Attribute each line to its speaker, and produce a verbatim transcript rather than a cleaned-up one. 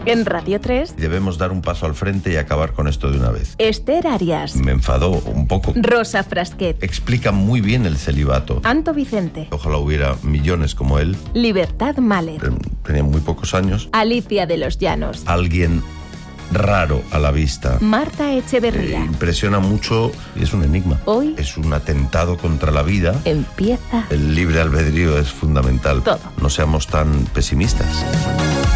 Speaker 1: En Radio tres,
Speaker 2: Debemos dar un paso al frente y acabar con esto de una vez.
Speaker 1: Esther Arias,
Speaker 2: Me enfadó un poco.
Speaker 1: Rosa Frasquet,
Speaker 2: Explica muy bien el celibato.
Speaker 1: Anto Vicente,
Speaker 2: Ojalá hubiera millones como él.
Speaker 1: Libertad Mahler,
Speaker 2: Pero tenía muy pocos años.
Speaker 1: Alicia de los Llanos,
Speaker 2: Alguien raro a la vista.
Speaker 1: Marta
Speaker 2: Eh,
Speaker 1: Echeverría.
Speaker 2: impresiona mucho y es un enigma.
Speaker 1: Hoy
Speaker 2: Es un atentado contra la vida.
Speaker 1: empieza
Speaker 2: El libre albedrío es fundamental.
Speaker 1: Todo.
Speaker 2: No seamos tan pesimistas.